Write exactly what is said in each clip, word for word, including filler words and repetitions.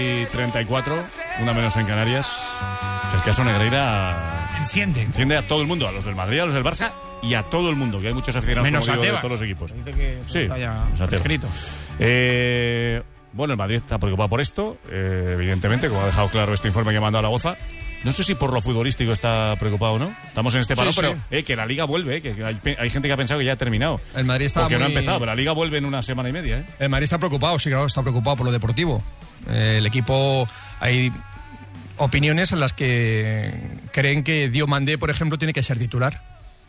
y treinta y cuatro, una menos en Canarias. El caso Negreira enciende. enciende a todo el mundo, a los del Madrid, a los del Barça y a todo el mundo, que hay muchos aficionados menos como digo, Tebas. de todos los equipos. Dice que Sí, está ya prescrito. Eh, bueno, el Madrid está preocupado por esto, eh, evidentemente, como ha dejado claro este informe que ha mandado la Boza. No sé si por lo futbolístico está preocupado o no. Estamos en este parón, sí, pero sí. Eh, que la Liga vuelve, eh, que hay, hay gente que ha pensado que ya ha terminado. El Madrid está Porque muy... no ha empezado, pero la Liga vuelve en una semana y media. ¿eh? El Madrid está preocupado, sí, claro, está preocupado por lo deportivo. Eh, el equipo... Hay opiniones en las que creen que Diomandé, por ejemplo, tiene que ser titular.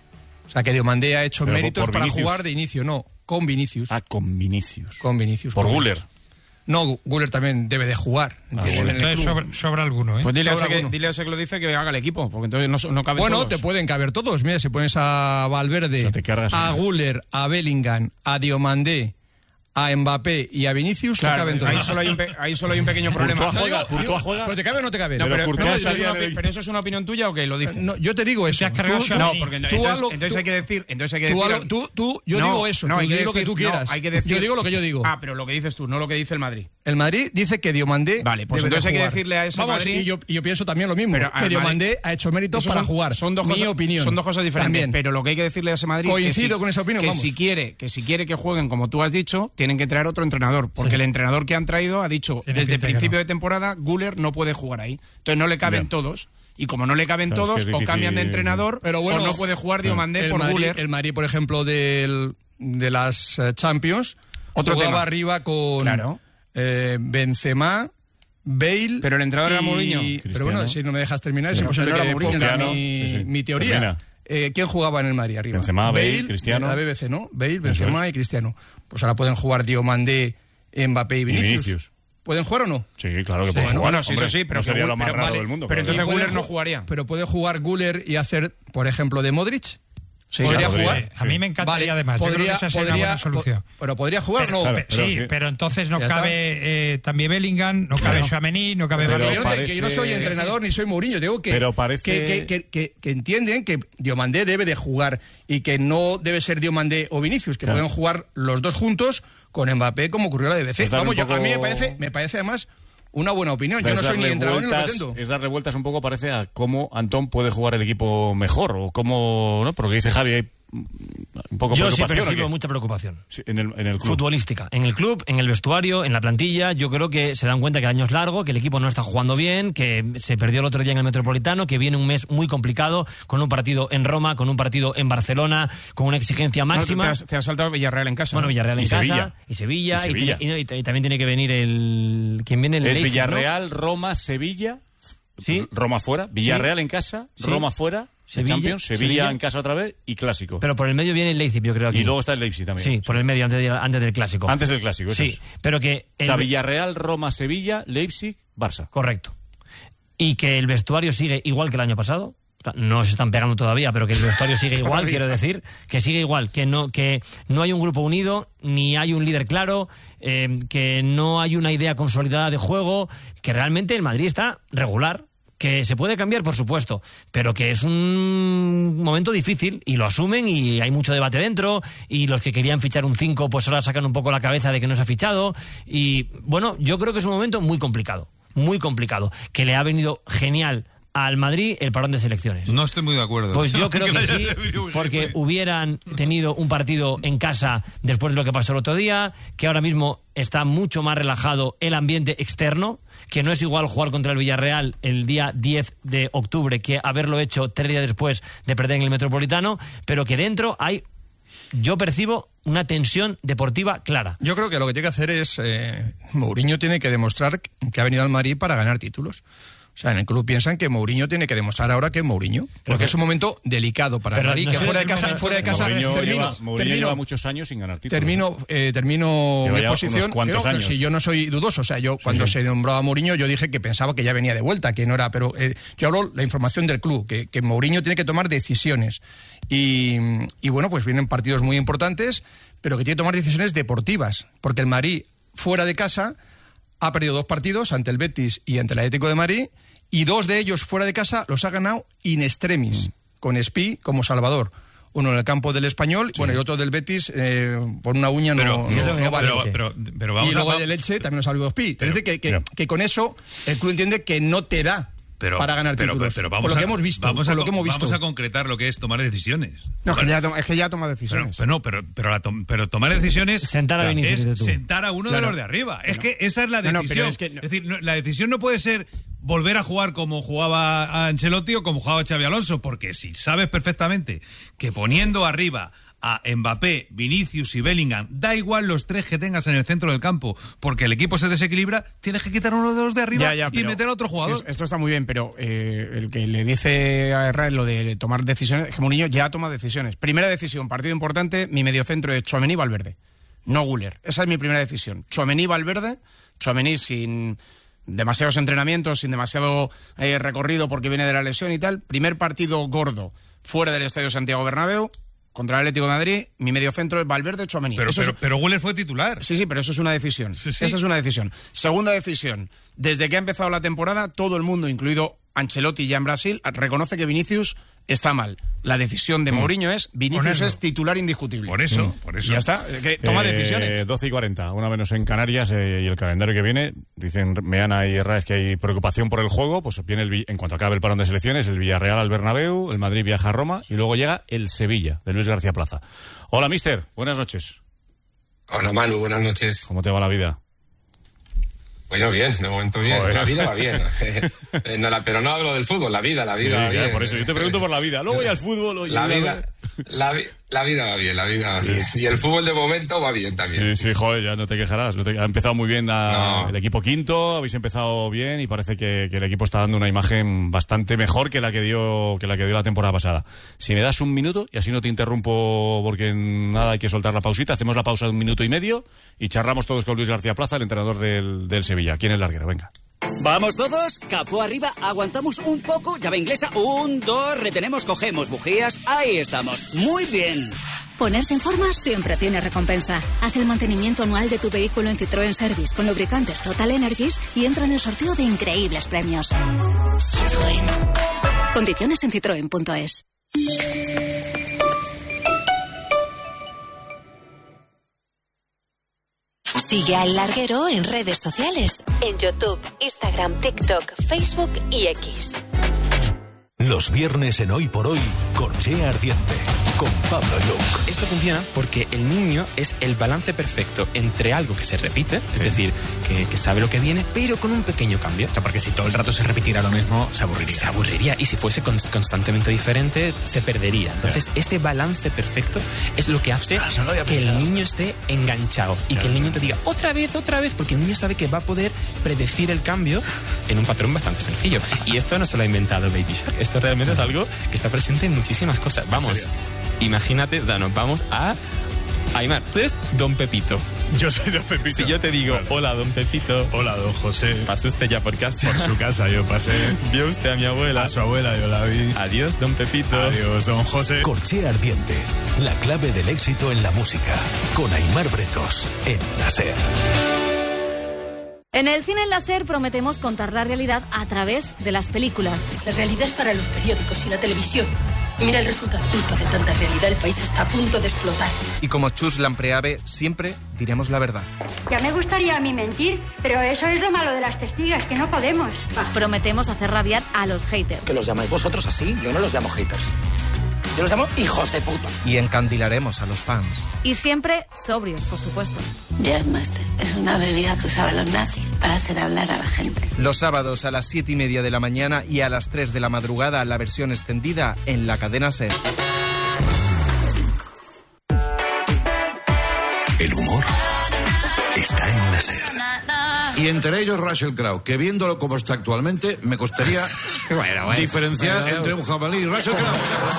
O sea, que Diomandé ha hecho Pero méritos por para Vinicius. jugar de inicio. No, con Vinicius. Ah, con Vinicius. Con Vinicius. Por con Güler. Vinicius. No, Güler también debe de jugar. Ah, en bueno. el Entonces club. sobra, sobra alguno, ¿eh? Pues dile a, Sobra ese que, alguno. dile a ese que lo dice que haga el equipo, porque entonces no, no caben Bueno, todos. te pueden caber todos. Mira, si pones a Valverde, O sea, te cargas a uno. Güler, a Bellingham, a Diomandé, a Mbappé y a Vinicius, te Claro, caben todos. ahí solo, hay un pe- ahí solo hay un pequeño problema. Courtois juega, No, Courtois juega. ¿Pero te cabe o no te cabe? no, Pero pero, Courtois no, es a eso es día una de opi- hoy. pero eso es una opinión tuya o qué lo dice. No, yo te digo eso. Te has cargado Tú- a No, Xavi. porque Tú entonces, hazlo- entonces tú- hay que decir, entonces hay que Tú, decir. hazlo- tú, tú, yo No, digo eso, no, tú hay que di lo que decir- tú no, quieras. hay que decir- Yo digo lo que yo digo. Ah, pero lo que dices tú, no lo que dice el Madrid. El Madrid dice que Diomandé Vale, pues debe de entonces hay que jugar. decirle a ese Vamos, Madrid- y yo, y yo pienso también lo mismo, Pero que al Diomandé Madrid- ha hecho méritos Eso para son- jugar. Son dos Mi cosas, opinión. Son dos cosas diferentes, También. pero lo que hay que decirle a ese Madrid Coincido que si, con esa opinión, que vamos. si quiere, que si quiere que jueguen como tú has dicho, tienen que traer otro entrenador, porque Sí. el entrenador que han traído ha dicho Tiene desde el pinta que principio no. de temporada, Güler no puede jugar ahí. Entonces no le caben Bien. todos. Y como no le caben Claro, es que todos, es o difícil. cambian de entrenador, Pero bueno, o no puede jugar Diomandé el por Madrid, Güler. el Madrid, por ejemplo, del, de las eh, Champions, Otro jugaba tema. arriba con Claro. eh, Benzema, Bale... Pero el entrenador era y- Mourinho. Pero bueno, Cristiano. si no me dejas terminar, es Sí. imposible Pero que era Mourinho. cumpla Cristiano, mi, sí, sí. mi teoría. Termina. Eh, ¿Quién jugaba en el Madrid arriba? Benzema, Bale, Cristiano. La B B C, ¿no? Bale, Benzema es. y Cristiano. Pues ahora pueden jugar Diomandé, Mbappé y Vinicius. Vinicius. ¿¿Pueden jugar o no? Sí, claro que Sí. puede Bueno, jugar. bueno, sí, Hombre, eso sí, pero no sería que- lo más pero raro vale, del mundo. pero claro. entonces ¿Y puede Güler no ju- jugaría. Pero puede jugar Güler y hacer, por ejemplo, de Modric. Sí, ¿Podría claro, jugar? sí. A mí me encantaría Vale, además. Yo creo que podría- esa sería una podría- buena solución. po- Pero podría jugar, Pero, ¿no? claro, pe- pero sí, sí. pero entonces no Ya cabe eh, también Bellingham, no cabe Claro. Tchouaméni, no cabe Pero Pero Mbappé. yo no te- que yo no soy parece- entrenador ni soy Mourinho, digo que, Pero parece- que, que, que, que- que entienden que Diomandé debe de jugar y que no debe ser Diomandé o Vinicius, que Claro. pueden jugar los dos juntos con Mbappé como ocurrió en la D B C. Es darle Vamos, un yo, a mí me poco- parece, me parece además una buena opinión. Yo Es no soy ni darle entrenador ni lo vueltas- pretendo. Es darle vueltas un poco, parece, a cómo Antón puede jugar el equipo mejor. O cómo, ¿no? Porque dice Javi, hay un poco Yo sí preocupación. ¿o percibo qué? mucha preocupación. Sí, en el, en el club. Futbolística. En el club, en el vestuario, en la plantilla, yo creo que se dan cuenta que el año es largo, que el equipo no está jugando bien, que se perdió el otro día en el Metropolitano, que viene un mes muy complicado, con un partido en Roma, con un partido en Barcelona, con una exigencia No, te, máxima. has, te has saltado Villarreal en casa. Bueno, ¿no? Villarreal en Y casa, Sevilla. y Sevilla, Y y, Sevilla. tiene- y- y también tiene que venir el... ¿Quién viene? El Es Leipzig, ¿no? Villarreal, Roma, Sevilla. Sí. Roma fuera, Villarreal en casa, Sí. Roma fuera, Sevilla, Champions, Sevilla, Sevilla. en casa otra vez y clásico. Pero por el medio viene el Leipzig, yo creo aquí. y luego está el Leipzig también. Sí, por el medio, antes, de- antes del clásico. Antes del clásico, eso Sí, es. pero que... O sea, el- Villarreal, Roma, Sevilla, Leipzig, Barça. Correcto. Y que el vestuario sigue igual que el año pasado. O sea, no se están pegando todavía, pero que el vestuario sigue igual, quiero decir, que sigue igual, que no, que no hay un grupo unido, ni hay un líder claro, eh, que no hay una idea consolidada de juego, que realmente el Madrid está regular, que se puede cambiar, por supuesto, pero que es un momento difícil y lo asumen y hay mucho debate dentro y los que querían fichar un cinco pues ahora sacan un poco la cabeza de que no se ha fichado y bueno, yo creo que es un momento muy complicado, muy complicado, que le ha venido genial al Madrid el parón de selecciones. No estoy muy de acuerdo. Pues yo creo Que que haya sí, debido ser, porque güey. hubieran tenido un partido en casa después de lo que pasó el otro día, que ahora mismo está mucho más relajado el ambiente externo, que no es igual jugar contra el Villarreal el día diez de octubre que haberlo hecho tres días después de perder en el Metropolitano, pero que dentro hay, yo percibo una tensión deportiva clara. Yo creo que lo que tiene que hacer es... Eh, Mourinho tiene que demostrar que ha venido al Madrid para ganar títulos. O sea, en el club piensan que Mourinho tiene que demostrar ahora que es Mourinho. Porque Pero- es un momento delicado para el Pero Madrid, no que sé fuera si de casa, es el fuera de momento- casa... Mourinho, termino, lleva, Mourinho termino, lleva muchos años sin ganar títulos. Termino, eh, termino Lleva mi ya exposición. unos cuantos Yo, años. Si yo no soy dudoso, o sea, yo cuando sí. se nombraba a Mourinho, yo dije que pensaba que ya venía de vuelta, que no era, pero eh, yo hablo la información del club, que, que Mourinho tiene que tomar decisiones. Y, y bueno, pues vienen partidos muy importantes, pero que tiene que tomar decisiones deportivas, porque el Madrid, fuera de casa, ha perdido dos partidos ante el Betis y ante el Atlético de Madrid, y dos de ellos fuera de casa los ha ganado in extremis, Mm. con Espí como Salvador. uno en el campo del Español, sí. bueno, y otro del Betis, eh, por una uña pero, no, no, no vale. Pero, pero, pero vamos y luego a... el de Leche también nos salió dos pi. Es decir, que, que, que con eso el club entiende que no te da pero, para ganar pero, títulos. Pero, pero vamos por lo a, que hemos visto. Vamos, a, lo que hemos visto. vamos a concretar lo que es tomar decisiones. No, es que ya, es que ya toma decisiones. Pero, pero no, pero, pero, la tom, pero tomar decisiones sentar a Vinicius, es sentar a uno claro. de los de arriba. Claro. Es que esa es la decisión. No, no, es, que no. es decir, no, la decisión no puede ser volver a jugar como jugaba Ancelotti o como jugaba Xabi Alonso, porque si sabes perfectamente que poniendo arriba a Mbappé, Vinicius y Bellingham, da igual los tres que tengas en el centro del campo, porque el equipo se desequilibra, tienes que quitar uno de los de arriba ya, ya, y meter a otro jugador. Sí, esto está muy bien, pero eh, el que le dice a Herrera lo de tomar decisiones, es que Mourinho ya toma decisiones. Primera decisión, partido importante, mi mediocentro es Tchouaméni y Valverde, no Güler. Esa es mi primera decisión. Tchouaméni y Valverde, Tchouaméni sin demasiados entrenamientos, sin demasiado eh, recorrido porque viene de la lesión y tal. Primer partido gordo fuera del Estadio Santiago Bernabéu, contra el Atlético de Madrid, mi mediocentro es Valverde, Tchouaméni. Pero, pero, es... pero Güler fue titular. Sí, sí, pero eso es una decisión. Sí, sí. Esa es una decisión. Segunda decisión. Desde que ha empezado la temporada, todo el mundo, incluido Ancelotti ya en Brasil, reconoce que Vinicius está mal. La decisión de mm. Mourinho es Vinicius Ponerlo. es titular indiscutible. Por eso, mm. por eso. Y ya está. Que toma eh, decisiones. doce y cuarenta, una menos en Canarias eh, y el calendario que viene. Dicen Meana y Herrera que hay preocupación por el juego. Pues viene el, en cuanto acabe el parón de selecciones, el Villarreal al Bernabéu, el Madrid viaja a Roma y luego llega el Sevilla de Luis García Plaza. Hola, mister. Buenas noches. Hola, Manu. Buenas noches. ¿Cómo te va la vida? Bueno, bien, de momento bien. Joder. La vida va bien. eh, no, la, pero no hablo del fútbol, la vida, la vida sí, va bien. Por eso yo te pregunto por la vida. Luego voy al fútbol. Oye, la vida, la, la vida va bien, la vida va bien. Y el fútbol de momento va bien también. Sí, sí, joder, ya no te quejarás. No te, ha empezado muy bien a, no. el equipo quinto, habéis empezado bien y parece que, que el equipo está dando una imagen bastante mejor que la que dio que la que dio la temporada pasada. Si me das un minuto, y así no te interrumpo porque nada, hay que soltar la pausita, hacemos la pausa de un minuto y medio y charlamos todos con Luis García Plaza, el entrenador del, del Sevilla. ¿Quién es larguero? Venga. Vamos todos, capó arriba, aguantamos un poco, llave inglesa, un, dos, retenemos, cogemos bujías, ahí estamos, muy bien. Ponerse en forma siempre tiene recompensa. Haz el mantenimiento anual de tu vehículo en Citroën Service con lubricantes Total Energies y entra en el sorteo de increíbles premios. Citroën. Condiciones en citroen punto es. Sigue a El Larguero en redes sociales, en YouTube, Instagram, TikTok, Facebook y X. Los viernes en Hoy por Hoy, Corchea Ardiente, con Pablo Lluc. Esto funciona porque el niño es el balance perfecto entre algo que se repite, sí. es decir, que, que sabe lo que viene, pero con un pequeño cambio. O sea, porque si todo el rato se repitiera lo mismo, se aburriría. Se aburriría, y si fuese const- constantemente diferente, se perdería. Entonces, yeah. este balance perfecto es lo que hace Ostras, no lo que el niño esté enganchado y claro. que el niño te diga otra vez, otra vez, porque el niño sabe que va a poder predecir el cambio en un patrón bastante sencillo. Y esto no se lo ha inventado Baby Shark, esto realmente es algo que está presente en muchísimas cosas. Vamos, imagínate, o sea, nos vamos a... Aymar, tú eres Don Pepito. Yo soy Don Pepito. Si yo te digo, vale. Hola, Don Pepito. Hola, Don José. ¿Pasó usted ya por casa? Por su casa yo pasé. ¿Vio usted a mi abuela? A su abuela yo la vi. Adiós, Don Pepito. Adiós, Don José. Corchea Ardiente, la clave del éxito en la música. Con Aymar Bretos, en La SER. En el cine láser prometemos contar la realidad a través de las películas. La realidad es para los periódicos y la televisión. Mira el resultado. Culpa de tanta realidad, el país está a punto de explotar. Y como Chus Lampreave, siempre diremos la verdad. Ya me gustaría a mí mentir, pero eso es lo malo de las testigas, que no podemos. Prometemos hacer rabiar a los haters. ¿Que los llamáis vosotros así? Yo no los llamo haters. Yo los llamo hijos de puta. Y encandilaremos a los fans. Y siempre sobrios, por supuesto. Jazzmaster es una bebida que usaban los nazis para hacer hablar a la gente. Los sábados a las siete y media de la mañana y a las tres de la madrugada la versión extendida en la cadena SER. El humor está en La SER. Y entre ellos Russell Crowe, que viéndolo como está actualmente, me costaría bueno, bueno, diferenciar bueno, entre un jabalí y Russell Crowe.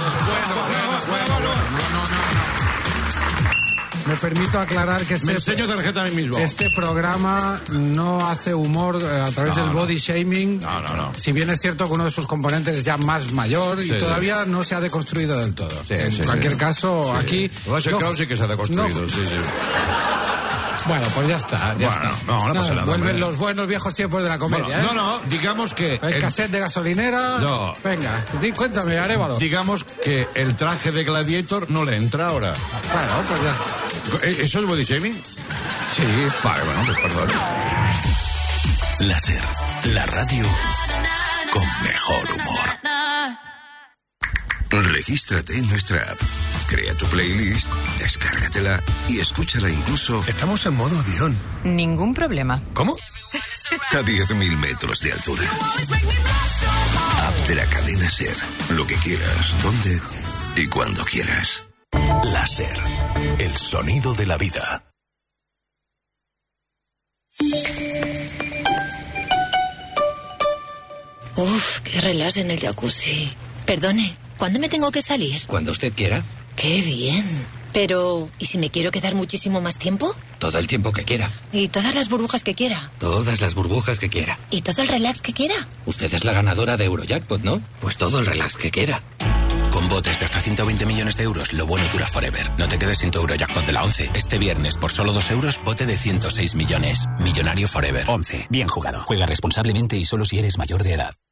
Me permito aclarar que este, me enseño tarjeta a mí mismo. Este programa no hace humor a través no, del body no. shaming. No, no, no. Si bien es cierto que uno de sus componentes es ya más mayor sí, y todavía sí. no se ha deconstruido del todo. Sí, en sí, cualquier sí. caso, sí. aquí... Russell Crowe sí que se ha deconstruido, no, sí, sí. Bueno, pues ya está, ya bueno, está. No, no pasa nada. Vuelven hombre. los buenos viejos tiempos de la comedia, Bueno, ¿eh? No, no, digamos que... El, el cassette de gasolinera... No. Venga, di, cuéntame, Arévalo. Digamos que el traje de Gladiator no le entra ahora. Bueno, pues ya está. ¿Eso es body shaming? Sí. Vale, bueno, pues perdón. Láser, la radio con mejor humor. Regístrate en nuestra app. Crea tu playlist, descárgatela y escúchala incluso... Estamos en modo avión. Ningún problema. ¿Cómo? A diez mil metros de altura. App de la cadena SER. Lo que quieras, donde y cuando quieras. Láser, el sonido de la vida. Uf, qué relax en el jacuzzi. Perdone, ¿cuándo me tengo que salir? Cuando usted quiera. Qué bien. Pero, ¿y si me quiero quedar muchísimo más tiempo? Todo el tiempo que quiera. ¿Y todas las burbujas que quiera? Todas las burbujas que quiera. ¿Y todo el relax que quiera? Usted es la ganadora de Eurojackpot, ¿no? Pues todo el relax que quiera. Con botes de hasta ciento veinte millones de euros, lo bueno dura forever. No te quedes sin tu Eurojackpot de la once. Este viernes, por solo dos euros, bote de ciento seis millones. Millonario forever. once. Bien jugado. Juega responsablemente y solo si eres mayor de edad.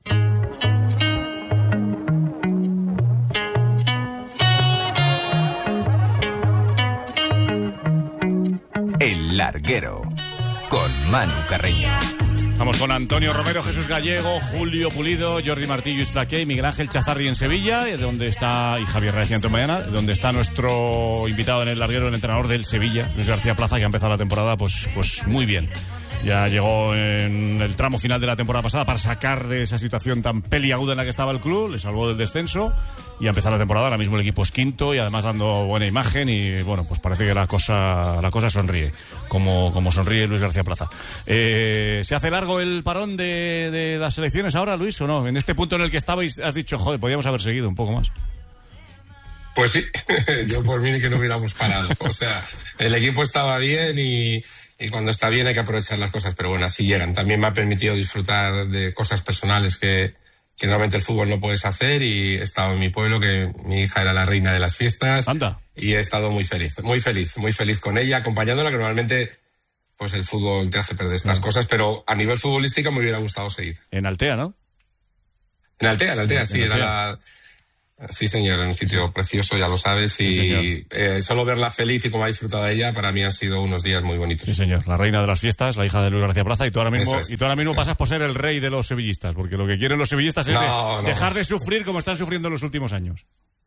El Larguero, con Manu Carreño. Estamos con Antonio Romero, Jesús Gallego, Julio Pulido, Jordi Martí, Lluís Flaqué y Miguel Ángel Chazarri en Sevilla, donde está, y Javier Reyes en Mañana, donde está nuestro invitado en El Larguero, el entrenador del Sevilla, Luis García Plaza, que ha empezado la temporada pues, pues muy bien. Ya llegó en el tramo final de la temporada pasada para sacar de esa situación tan peliaguda en la que estaba el club, le salvó del descenso y a empezar la temporada. Ahora mismo el equipo es quinto y además dando buena imagen y bueno, pues parece que la cosa la cosa sonríe, como, como sonríe Luis García Plaza. Eh, ¿Se hace largo el parón de, de las selecciones ahora, Luis, o no? En este punto en el que estabais has dicho, joder, podíamos haber seguido un poco más. Pues sí, yo por mí ni que no hubiéramos parado. O sea, el equipo estaba bien y... Y cuando está bien hay que aprovechar las cosas, pero bueno, así llegan. También me ha permitido disfrutar de cosas personales que, que normalmente el fútbol no puedes hacer y he estado en mi pueblo, que mi hija era la reina de las fiestas. Anda. Y he estado muy feliz, muy feliz, muy feliz con ella, acompañándola, que normalmente pues el fútbol te hace perder estas no. cosas, pero a nivel futbolístico me hubiera gustado seguir. En Altea, ¿no? En Altea, en Altea, en sí, Altea. era la... Sí, señor, en un sitio precioso, ya lo sabes, y sí, eh, solo verla feliz y cómo ha disfrutado ella, para mí han sido unos días muy bonitos. Sí, señor, la reina de las fiestas, la hija de Luis García Plaza, y tú ahora mismo, es. y tú ahora mismo pasas por ser el rey de los sevillistas, porque lo que quieren los sevillistas es no, de no. dejar de sufrir como están sufriendo en los últimos años.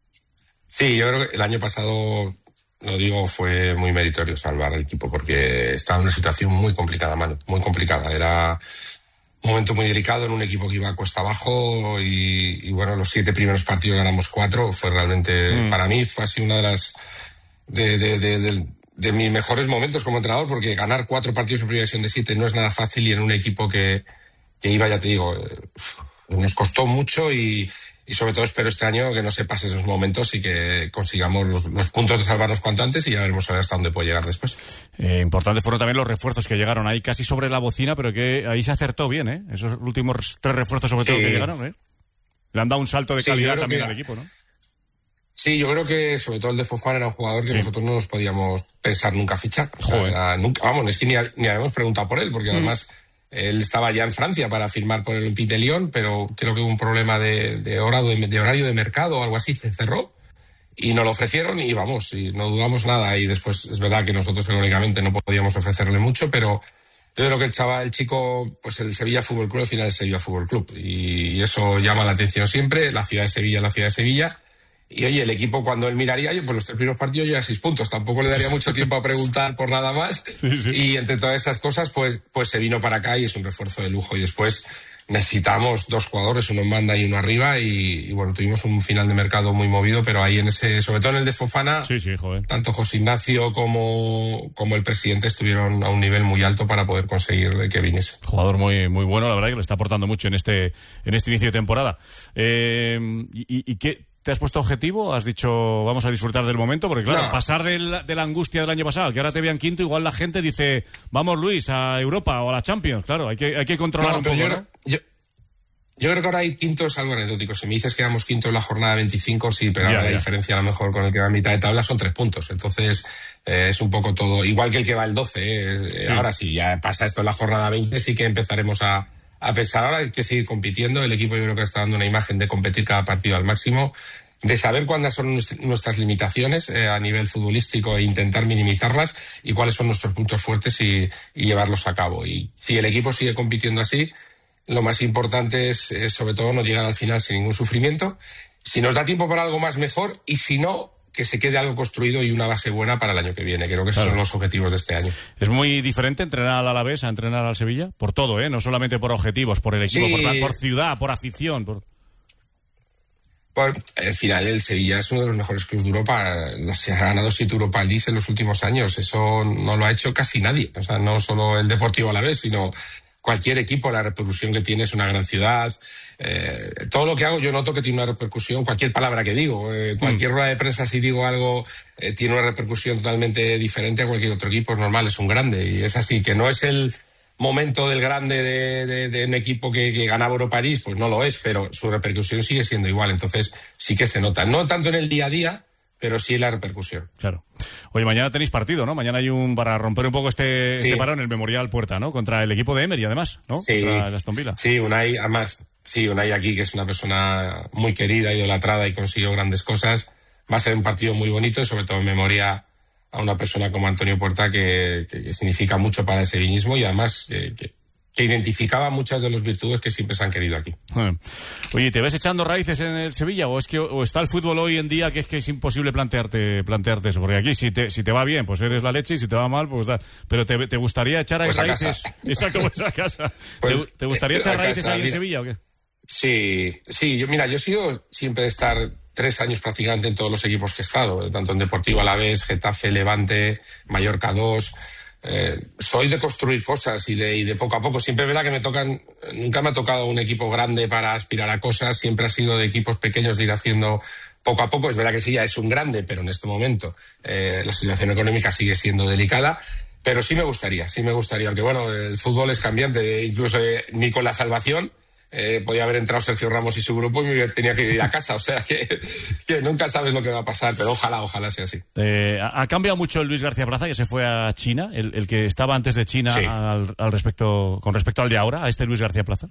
Sí, yo creo que el año pasado, lo digo, fue muy meritorio salvar al equipo, porque estaba en una situación muy complicada, mano, muy complicada. Era un momento muy delicado en un equipo que iba a cuesta abajo y, y bueno, los siete primeros partidos ganamos cuatro. Fue realmente, mm. para mí, fue así una de las de, de, de, de, de mis mejores momentos como entrenador, porque ganar cuatro partidos en primera división de siete no es nada fácil y en un equipo que, que iba, ya te digo, eh, nos costó mucho y, y sobre todo espero este año que no se pasen esos momentos y que consigamos los, los puntos de salvarnos cuanto antes y ya veremos a ver hasta dónde puede llegar después. Eh, importantes fueron también los refuerzos que llegaron ahí casi sobre la bocina, pero que ahí se acertó bien, ¿eh? Esos últimos tres refuerzos sobre todo sí. que llegaron, ¿eh? Le han dado un salto de sí, calidad también que, al equipo, ¿no? Sí, yo creo que sobre todo el de Fofana era un jugador que sí. nosotros no nos podíamos pensar nunca fichar. O sea, era, nunca, vamos, es que ni, ni habíamos preguntado por él, porque mm. además... Él estaba ya en Francia para firmar por el Olympique de Lyon, pero creo que hubo un problema de, de, horario, de, de horario de mercado o algo así, se cerró y nos lo ofrecieron y vamos, y no dudamos nada. Y después es verdad que nosotros económicamente no podíamos ofrecerle mucho, pero yo creo que el chaval, el chico, pues el Sevilla Fútbol Club al final es Sevilla Fútbol Club y, y eso llama la atención siempre, la ciudad de Sevilla, la ciudad de Sevilla. Y oye, el equipo cuando él miraría, yo por los tres primeros partidos ya seis puntos, tampoco le daría mucho tiempo a preguntar por nada más. Sí, sí. Y entre todas esas cosas, pues, pues se vino para acá y es un refuerzo de lujo. Y después necesitamos dos jugadores, uno en banda y uno arriba. Y, y bueno, tuvimos un final de mercado muy movido, pero ahí en ese, sobre todo en el de Fofana, sí, sí, joder. tanto José Ignacio como, como el presidente estuvieron a un nivel muy alto para poder conseguir que viniese. Jugador muy, muy bueno, la verdad que le está aportando mucho en este, en este inicio de temporada. Eh, y, y qué ¿Te has puesto objetivo? ¿Has dicho vamos a disfrutar del momento? Porque claro, no. pasar de la, de la angustia del año pasado, que ahora te vean quinto, igual la gente dice, vamos Luis, a Europa o a la Champions. Claro, hay que, hay que controlar no, un poco, yo, ¿no? Yo, Yo creo que ahora hay quinto es algo anecdótico. Si me dices que éramos quinto en la jornada veinticinco, sí, pero Ya, ahora la ya. diferencia a lo mejor con el que va a mitad de tabla son tres puntos. Entonces, eh, es un poco todo, igual que el que va el doce. eh, Sí. Ahora sí, ya pasa esto en la jornada veinte, sí que empezaremos a, a pensar. Ahora hay que seguir compitiendo. El equipo yo creo que está dando una imagen de competir cada partido al máximo, de saber cuáles son nuest- nuestras limitaciones eh, a nivel futbolístico e intentar minimizarlas, y cuáles son nuestros puntos fuertes y, y llevarlos a cabo. Y si el equipo sigue compitiendo así, lo más importante es, eh, sobre todo, no llegar al final sin ningún sufrimiento. Si nos da tiempo para algo más, mejor, y si no, que se quede algo construido y una base buena para el año que viene. Creo que esos Claro. son los objetivos de este año. Es muy diferente entrenar al Alavés a entrenar al Sevilla, por todo, ¿eh? No solamente por objetivos, por el equipo, Sí. por, la- por ciudad, por afición. Por... Por, al final, el Sevilla es uno de los mejores clubes de Europa. No sé, ha ganado siete Europa Leagues en los últimos años. Eso no lo ha hecho casi nadie. O sea, no solo el Deportivo Alavés, sino cualquier equipo. La repercusión que tiene, es una gran ciudad. Eh, todo lo que hago yo noto que tiene una repercusión. Cualquier palabra que digo, eh, cualquier rueda de prensa, si digo algo, eh, tiene una repercusión totalmente diferente a cualquier otro equipo. Es normal, es un grande. Y es así, que no es el momento del grande de, de, de un equipo que, que ganaba Europa League, pues no lo es, pero su repercusión sigue siendo igual. Entonces sí que se nota. No tanto en el día a día, pero sí en la repercusión. Claro. Oye, mañana tenéis partido, ¿no? Mañana hay un, para romper un poco este, Sí. este parón, el Memorial Puerta, ¿no? Contra el equipo de Emery, además, ¿no? Sí. Contra el Aston Villa. Sí, Unai, además, sí, Unai aquí, que es una persona muy querida, idolatrada y consiguió grandes cosas. Va a ser un partido muy bonito y sobre todo en memoria a una persona como Antonio Puerta, que, que, que significa mucho para el sevillismo y además que, que, que identificaba muchas de las virtudes que siempre se han querido aquí. Oye, ¿te ves echando raíces en el Sevilla o es que o está el fútbol hoy en día que es que es imposible plantearte plantearte eso? Porque aquí si te si te va bien, pues eres la leche, y si te va mal, pues da. Pero te, te gustaría echar ahí Pues a raíces. casa. Exacto, pues a casa. Pues, ¿Te, te gustaría eh, echar a raíces casa, ahí en mira. Sevilla o qué? Sí, sí, yo mira, yo he sido siempre de estar tres años prácticamente en todos los equipos que he estado, tanto en Deportivo Alavés, Getafe, Levante, Mallorca dos. Eh, soy de construir cosas y de, y de poco a poco. Siempre es verdad que me tocan, nunca me ha tocado un equipo grande para aspirar a cosas, siempre ha sido de equipos pequeños de ir haciendo poco a poco. Es verdad que sí, ya es un grande, pero en este momento eh, la situación económica sigue siendo delicada. Pero sí me gustaría, sí me gustaría, aunque bueno, el fútbol es cambiante, incluso eh, ni con la salvación. Eh, podía haber entrado Sergio Ramos y su grupo y me tenía que ir a casa, o sea que, que nunca sabes lo que va a pasar, pero ojalá, ojalá sea así. Eh, ha ha cambiado mucho el Luis García Plaza, que se fue a China, el, el que estaba antes de China Sí. al, al respecto, con respecto al de ahora, a este Luis García Plaza.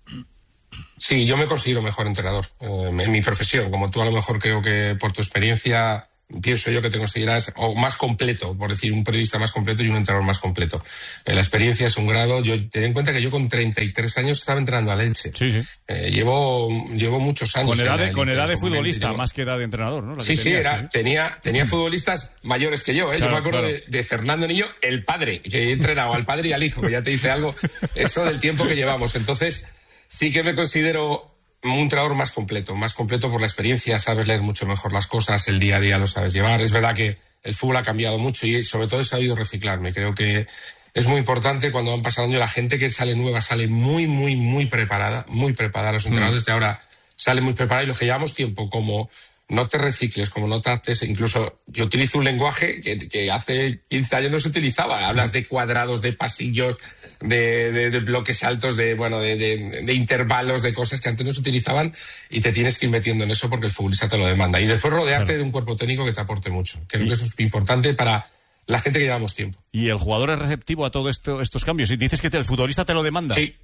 Sí, yo me considero mejor entrenador eh, en mi profesión, como tú a lo mejor creo que por tu experiencia pienso yo que te consideras o más completo, por decir, un periodista más completo y un entrenador más completo. Eh, la experiencia es un grado. Yo ten en cuenta que yo con treinta y tres años estaba entrenando al Elche. Sí, sí. Eh, llevo, llevo muchos años. Con edad en la de, con élite, edad de obviamente, futbolista, llevo- más que edad de entrenador, ¿no? La que Sí, sí, tenías, era, sí, sí. tenía, tenía futbolistas mayores que yo, ¿eh? Claro, yo me acuerdo claro. de, de Fernando Niño, el padre, que he entrenado al padre y al hijo, que ya te dice algo, eso del tiempo que llevamos. Entonces, sí que me considero un entrenador más completo, más completo por la experiencia, sabes leer mucho mejor las cosas, el día a día lo sabes llevar. Es verdad que el fútbol ha cambiado mucho y sobre todo he sabido reciclarme. Creo que es muy importante cuando van pasando años, la gente que sale nueva sale muy, muy, muy preparada, muy preparada. Los entrenadores de ahora salen muy preparados y los que llevamos tiempo, como no te recicles, como no trates, incluso yo utilizo un lenguaje que, que hace quince años no se utilizaba. Hablas de cuadrados, de pasillos, de, de, de bloques altos, de bueno, de, de, de intervalos, de cosas que antes no se utilizaban y te tienes que ir metiendo en eso porque el futbolista te lo demanda. Y después rodearte Claro. de un cuerpo técnico que te aporte mucho. Creo que eso es importante para la gente que llevamos tiempo. Y el jugador es receptivo a todos esto, estos cambios. Y dices que te- el futbolista te lo demanda. Sí.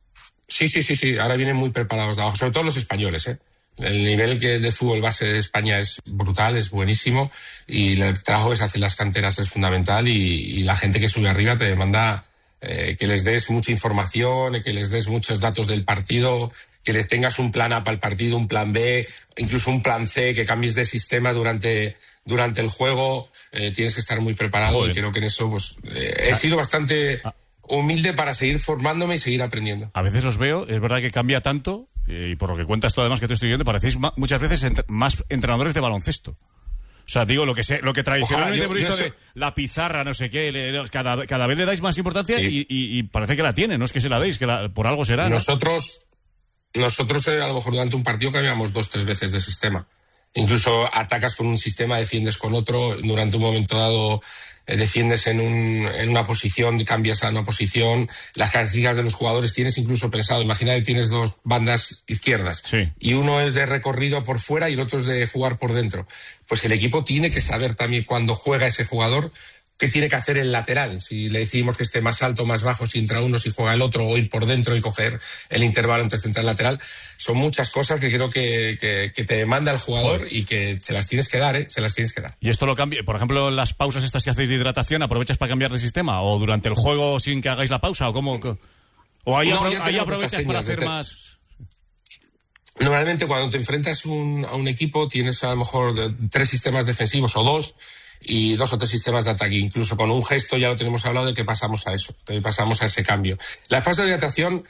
Sí, sí, sí, sí. Ahora vienen muy preparados de abajo, sobre todo los españoles, ¿eh? El nivel que de fútbol base de España es brutal, es buenísimo y el trabajo que se hace en las canteras es fundamental y, y la gente que sube arriba te demanda eh, que les des mucha información, que les des muchos datos del partido, que les tengas un plan A para el partido, un plan B, incluso un plan C, que cambies de sistema durante, durante el juego. Eh, tienes que estar muy preparado. Joder. Y creo que en eso pues, eh, he sido bastante humilde para seguir formándome y seguir aprendiendo. A veces os veo, es verdad que cambia tanto, eh, y por lo que cuentas tú además que te estoy viendo, parecéis ma- muchas veces entre- más entrenadores de baloncesto. O sea, digo, lo que sé, lo que tradicionalmente Ojalá, yo- hemos visto yo de la pizarra, no sé qué, le- cada, cada vez le dais más importancia y, y- y parece que la tiene, no es que se la deis, que la- por algo será, ¿no? Nosotros, nosotros eh, a lo mejor durante un partido cambiamos dos, tres veces de sistema. Incluso atacas con un sistema, defiendes con otro. Durante un momento dado defiendes en, un, en una posición, cambias a una posición, las características de los jugadores, tienes incluso pensado, imagina que tienes dos bandas izquierdas, sí. y uno es de recorrido por fuera y el otro es de jugar por dentro. Pues el equipo tiene que saber también cuando juega ese jugador qué tiene que hacer el lateral, si le decimos que esté más alto, más bajo, si entra uno, si juega el otro, o ir por dentro y coger el intervalo entre central y lateral. Son muchas cosas que creo que, que, que te demanda el jugador Joder. y que se las tienes que dar, ¿eh? Se las tienes que dar. ¿Y esto lo cambia? Por ejemplo, las pausas estas que hacéis de hidratación, ¿aprovechas para cambiar de sistema? ¿O durante el juego sin que hagáis la pausa? ¿O cómo? ¿O ahí, no, apro ahí aprovechas para hacer más...? Normalmente cuando te enfrentas un, a un equipo tienes a lo mejor tres sistemas defensivos o dos, y dos o tres sistemas de ataque. Incluso con un gesto ya lo tenemos hablado de que pasamos a eso, que pasamos a ese cambio. Las fases de hidratación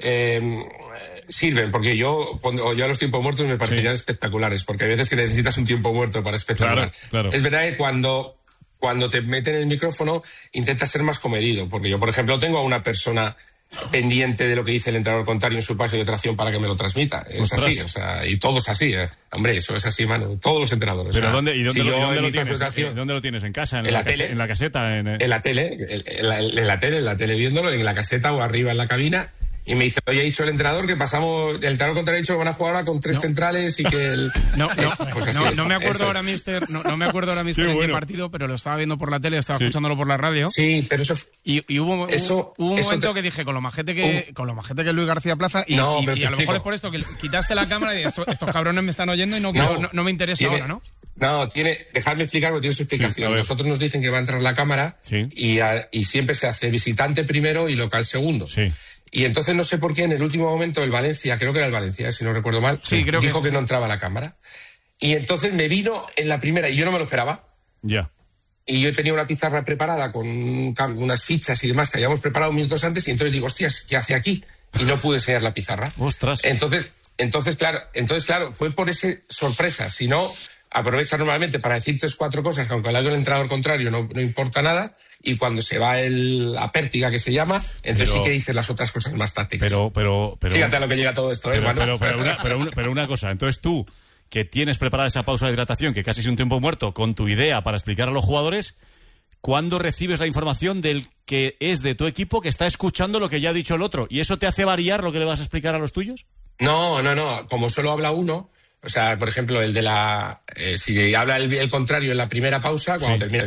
eh, sirven, porque yo, cuando yo a los tiempos muertos me parecerían sí. espectaculares, porque hay veces que necesitas un tiempo muerto para espectacular. Claro, claro. Es verdad que cuando, cuando te meten el micrófono intentas ser más comedido, porque yo, por ejemplo, tengo a una persona pendiente de lo que dice el entrenador contrario en su paso de tracción para que me lo transmita. Es Ostras. así, o sea, y todo es así, ¿eh? Hombre, eso es así, mano, todos los entrenadores. ¿Pero o sea, dónde, y dónde, si lo, ¿y dónde lo tienes? Tracción, ¿Dónde lo tienes? ¿En casa? ¿En, en la, la tele? ¿En la caseta? En, en la tele, en, en, la, en la tele, en la tele viéndolo, en la caseta o arriba en la cabina. Y me dice, oye, ha dicho el entrenador que pasamos, el entrenador contrario ha dicho que van a jugar ahora con tres no. centrales y que el... No, no, pues no, es, no me acuerdo ahora, mister, no, no me acuerdo ahora, mister, en bueno. qué partido, pero lo estaba viendo por la tele, estaba sí. escuchándolo por la radio. Sí, pero eso... Y, y hubo, eso, hubo un eso momento te... que dije, con lo majete que, uh. con lo majete que es Luis García Plaza, y, no, y, y a lo mejor es por esto que quitaste la cámara y esto, estos cabrones me están oyendo y no, no, no, no me interesa tiene, ahora, ¿no? No, tiene, dejadme explicar porque tiene su explicación. Sí, nosotros nos dicen que va a entrar la cámara sí. y, a, y siempre se hace visitante primero y local segundo. Sí. Y entonces no sé por qué en el último momento el Valencia, creo que era el Valencia, si no recuerdo mal, sí, creo dijo que, que no entraba la cámara. Y entonces me vino en la primera y yo no me lo esperaba. Ya. Yeah. Y yo tenía una pizarra preparada con unas fichas y demás que habíamos preparado minutos antes y entonces digo, hostias, ¿qué hace aquí? Y no pude enseñar la pizarra. Ostras. Entonces, entonces, claro, entonces, claro, fue por ese sorpresa. Si no, aprovecha normalmente para decir tres, cuatro cosas que aunque le haga el entrenador contrario no, no importa nada. Y cuando se va el, la pértiga, que se llama, entonces pero, sí que dices las otras cosas más tácticas. Pero, pero, pero... Fíjate a lo que llega todo esto, pero, ¿eh, pero, pero, una, pero, una, pero una cosa, entonces tú, que tienes preparada esa pausa de hidratación, que casi es un tiempo muerto, con tu idea para explicar a los jugadores, ¿cuándo recibes la información del que es de tu equipo que está escuchando lo que ya ha dicho el otro? ¿Y eso te hace variar lo que le vas a explicar a los tuyos? No, no, no. Como solo habla uno, o sea, por ejemplo, el de la... Eh, si habla el, el contrario en la primera pausa, cuando sí. termina...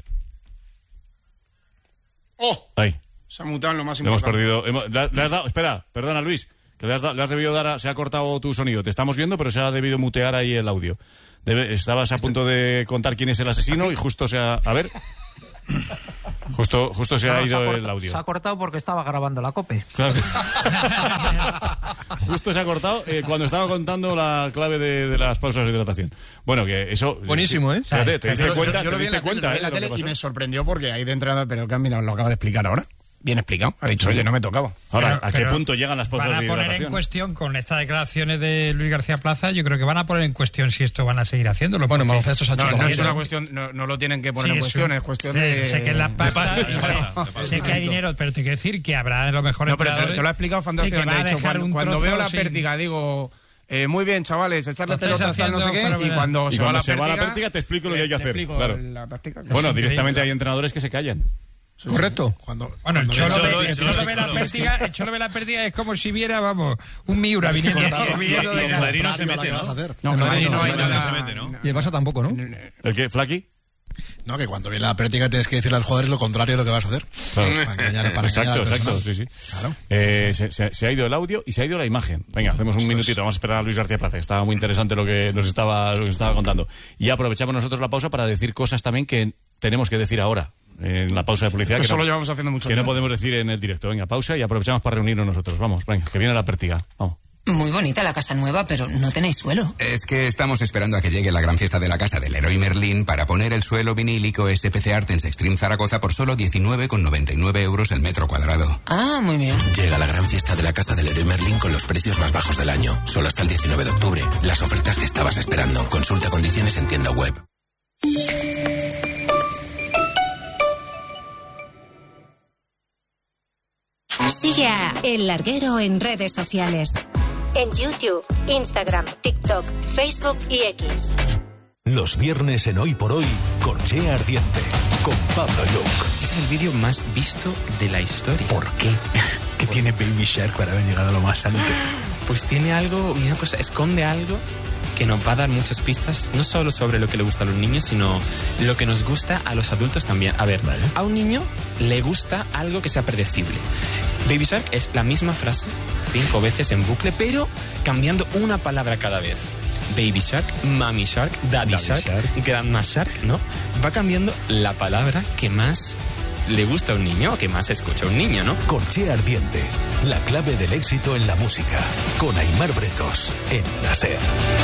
¡Oh! Ahí. Se ha mutado en lo más le importante. Hemos perdido. Hemos, le, le has dado, espera, perdona, Luis. Que le has, le has debido dar. A, se ha cortado tu sonido. Te estamos viendo, pero se ha debido mutear ahí el audio. Debe, estabas a punto de contar quién es el asesino y justo se ha. A ver. Justo, justo se ha no, ido se ha el audio. Se ha cortado porque estaba grabando la COPE. Claro. Justo se ha cortado eh, cuando estaba contando la clave de, de las pausas de hidratación. Bueno, que eso... Buenísimo, ¿eh? Fíjate, te diste yo, cuenta, yo, yo te diste cuenta, tele, ¿eh? La tele y me sorprendió porque ahí de entrada, pero que mira, lo acabo de explicar ahora. Bien explicado. Ha dicho, oye, no me tocaba. Ahora, pero, ¿a qué punto llegan las pausas de hidratación? Van a poner en cuestión, con estas declaraciones de Luis García Plaza, yo creo que van a poner en cuestión si esto van a seguir haciéndolo. Bueno, baloncesto se ha hecho no, no es una cuestión, no, no lo tienen que poner sí, en cuestión, es cuestión sí, de... Sé que es la pasta, de pasta, sé, sé que hay dinero, pero te quiero decir que habrá lo mejor no, pero te, te lo ha explicado fantásticamente. Sí, de hecho, cuando, cuando veo la pértiga, sin... digo... Eh, muy bien, chavales, echarle pelotas tal no sé qué, y cuando, y se, cuando va la se pértiga, va la pértiga te explico lo que hay que hacer. Claro. La táctica, bueno, directamente hay entrenadores que se callan. Sí. Correcto. Cuando, bueno, el Cholo, ve, el Cholo ve la pértiga, el Cholo ve la pértiga es como si viera, vamos, un Miura viniendo de Madrid no se mete, ¿no? No, en Madrid no hay nada. Y el Barça tampoco, ¿no? ¿El qué, Flaky? No, que cuando viene la pértiga tienes que decirle a los jugadores lo contrario de lo que vas a hacer. Claro. Para engañar, para exacto, exacto, sí, sí. Claro. Eh, se, se, se ha ido el audio y se ha ido la imagen. Venga, hacemos un Eso minutito, es. Vamos a esperar a Luis García Plaza, que estaba muy interesante lo que nos estaba, lo que nos estaba contando. Y aprovechamos nosotros la pausa para decir cosas también que tenemos que decir ahora. En la pausa de publicidad que, Eso no, lo llevamos haciendo mucho que no podemos decir en el directo. Venga, pausa y aprovechamos para reunirnos nosotros. Vamos, venga, que viene la pértiga. Vamos. Muy bonita la casa nueva, pero no tenéis suelo. Es que estamos esperando a que llegue la gran fiesta de la casa del Leroy Merlin para poner el suelo vinílico S P C Artens Extreme Zaragoza por solo diecinueve con noventa y nueve euros el metro cuadrado. Ah, muy bien. Llega la gran fiesta de la casa del Leroy Merlin con los precios más bajos del año. Solo hasta el diecinueve de octubre. Las ofertas que estabas esperando. Consulta condiciones en tienda web. Sigue a El Larguero en redes sociales. En YouTube, Instagram, TikTok, Facebook y X. Los viernes en Hoy por Hoy, Corchea Ardiente, con Pablo Lluc. Este es el vídeo más visto de la historia. ¿Por qué? ¿Qué tiene Baby Shark para haber llegado a lo más alto? Pues tiene algo, una cosa, esconde algo que nos va a dar muchas pistas, no solo sobre lo que le gusta a los niños, sino lo que nos gusta a los adultos también. A ver, vale. A un niño le gusta algo que sea predecible. Baby Shark es la misma frase cinco veces en bucle, pero cambiando una palabra cada vez. Baby Shark, Mommy Shark, Daddy, Daddy Shark, Shark, Grandma Shark, ¿no? Va cambiando la palabra que más le gusta a un niño o que más escucha a un niño, ¿no? Corchea Ardiente, la clave del éxito en la música, con Aimar Bretos, en la SER.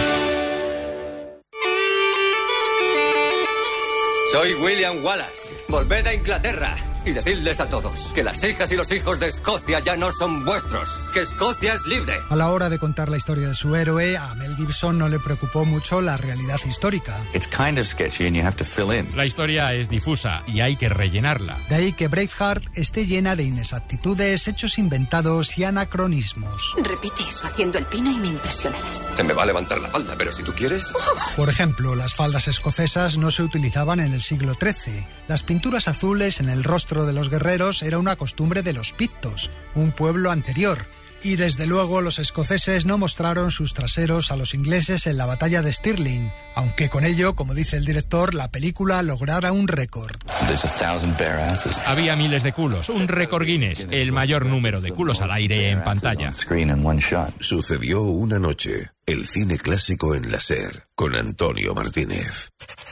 Soy William Wallace. Volved a Inglaterra y decidles a todos que las hijas y los hijos de Escocia ya no son vuestros, que Escocia es libre. A la hora de contar la historia de su héroe, a Mel Gibson no le preocupó mucho la realidad histórica. It's kind of sketchy and you have to fill in. La historia es difusa y hay que rellenarla. De ahí que Braveheart esté llena de inexactitudes, hechos inventados y anacronismos. Repite eso haciendo el pino y me impresionarás. Se me va a levantar la falda, pero si tú quieres... Por ejemplo, las faldas escocesas no se utilizaban en el siglo trece. Las pinturas azules en el rostro de los guerreros era una costumbre de los pictos, un pueblo anterior. Y desde luego los escoceses no mostraron sus traseros a los ingleses en la batalla de Stirling, aunque con ello, como dice el director, la película lograra un récord. Había miles de culos, un récord Guinness, el mayor número de culos al aire en pantalla. Sucedió una noche, el cine clásico en la SER, con Antonio Martínez.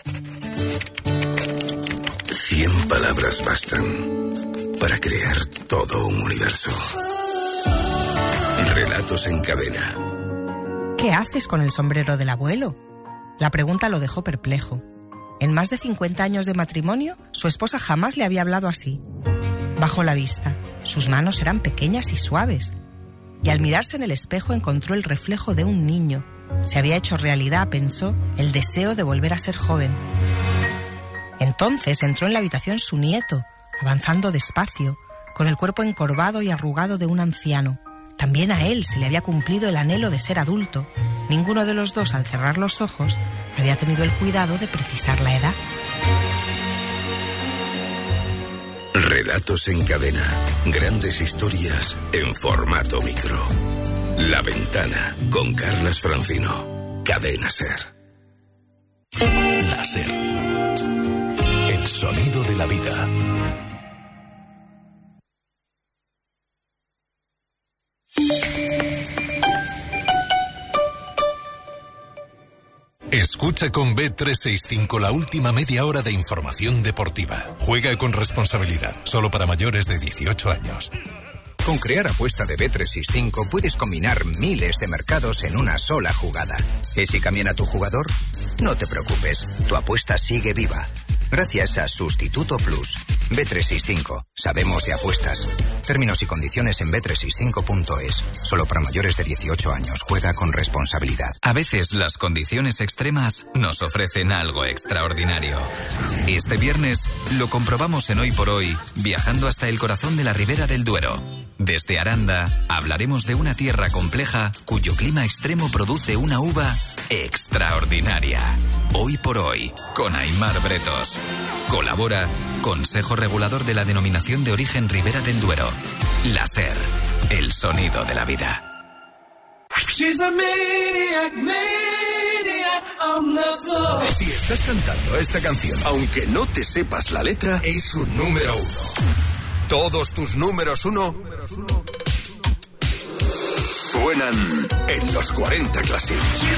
Cien palabras bastan para crear todo un universo. Relatos en cadena. ¿Qué haces con el sombrero del abuelo? La pregunta lo dejó perplejo. En más de cincuenta años de matrimonio, su esposa jamás le había hablado así. Bajó la vista. Sus manos eran pequeñas y suaves. Y al mirarse en el espejo encontró el reflejo de un niño. Se había hecho realidad, pensó, el deseo de volver a ser joven. Entonces entró en la habitación su nieto, avanzando despacio, con el cuerpo encorvado y arrugado de un anciano. También a él se le había cumplido el anhelo de ser adulto. Ninguno de los dos, al cerrar los ojos, había tenido el cuidado de precisar la edad. Relatos en cadena. Grandes historias en formato micro. La Ventana, con Carlas Francino. Cadena SER. La SER. El sonido de la vida. Escucha con B trescientos sesenta y cinco la última media hora de información deportiva. Juega con responsabilidad, solo para mayores de dieciocho años. Con Crear Apuesta de B trescientos sesenta y cinco puedes combinar miles de mercados en una sola jugada. ¿Y si cambian a tu jugador? No te preocupes, tu apuesta sigue viva. Gracias a Sustituto Plus. B trescientos sesenta y cinco. Sabemos de apuestas. Términos y condiciones en B trescientos sesenta y cinco punto es. Solo para mayores de dieciocho años. Juega con responsabilidad. A veces las condiciones extremas nos ofrecen algo extraordinario. Este viernes lo comprobamos en Hoy por Hoy, viajando hasta el corazón de la Ribera del Duero. Desde Aranda hablaremos de una tierra compleja cuyo clima extremo produce una uva extraordinaria. Hoy por Hoy, con Aimar Bretos. Colabora Consejo Regulador de la Denominación de Origen Ribera del Duero. La SER, el sonido de la vida. Si estás cantando esta canción, aunque no te sepas la letra, es un número uno. Todos tus números uno suenan en los cuarenta Classic.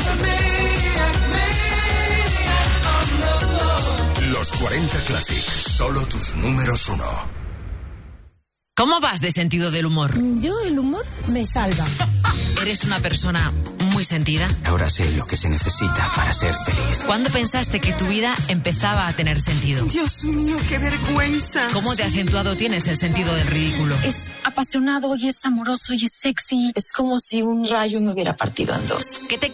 Los cuarenta Classic, solo tus números uno. ¿Cómo vas de sentido del humor? Yo, el humor me salva. ¿Eres una persona muy sentida? Ahora sé lo que se necesita para ser feliz. ¿Cuándo pensaste que tu vida empezaba a tener sentido? Dios mío, qué vergüenza. ¿Cómo de acentuado tienes el sentido del ridículo? Es apasionado y es amoroso y es sexy. Es como si un rayo me hubiera partido en dos. ¿Qué te